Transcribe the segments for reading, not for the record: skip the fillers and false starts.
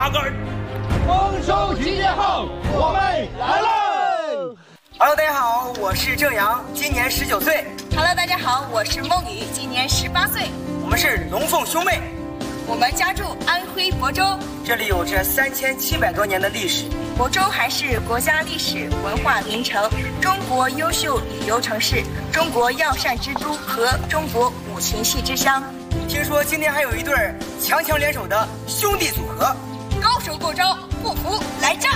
8个。 丰收集结号，我们来喽 ！Hello， 大家好，我是郑阳，今年19岁。 Hello， 大家好，我是孟雨，今年18岁。 我们是龙凤兄妹。 我们家住安徽亳州， 这里有着3700多年的历史。 亳州还是国家历史文化名城，中国优秀旅游城市，中国药膳之都和中国五禽戏之乡。 听说今天还有一对强强联手的兄弟组合， 高手过招，不服来战。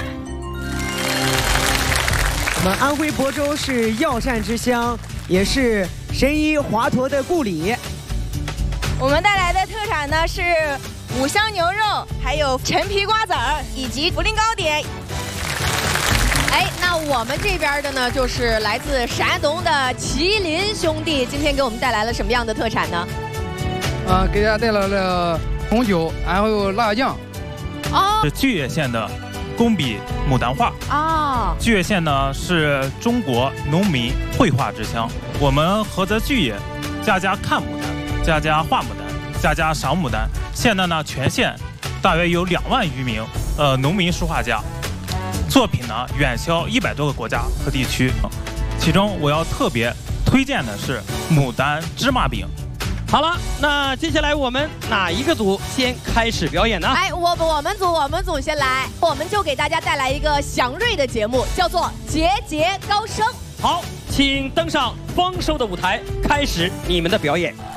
我们安徽亳州是药膳之乡，也是神医华佗的故里。 我们带来的特产呢是五香牛肉，还有陈皮瓜子儿以及茯苓糕点。 哎，那我们这边的呢，就是来自山东的麒麟兄弟，今天给我们带来了什么样的特产呢？ 给大家带来了红酒，还有辣酱。 哦， 是巨野县的工笔牡丹画。 哦， 巨野县呢是中国农民绘画之乡，我们菏泽巨野家家看牡丹，家家画牡丹，家家赏牡丹。现在呢，全县大约有2万余名农民书画家，作品呢远销100多个国家和地区。其中我要特别推荐的是牡丹芝麻饼。 好了，那接下来我们哪一个组先开始表演呢？ 哎，我们组先来，我们就给大家带来一个祥瑞的节目，叫做《节节高升》。 好，请登上丰收的舞台，开始你们的表演。